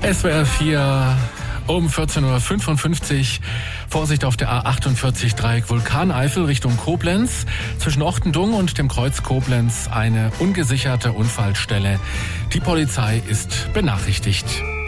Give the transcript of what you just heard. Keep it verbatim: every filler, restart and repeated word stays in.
S W R vier um vierzehn Uhr fünfundfünfzig. Vorsicht auf der A achtundvierzig Dreieck Vulkaneifel Richtung Koblenz. Zwischen Ochtendung und dem Kreuz Koblenz eine ungesicherte Unfallstelle. Die Polizei ist benachrichtigt.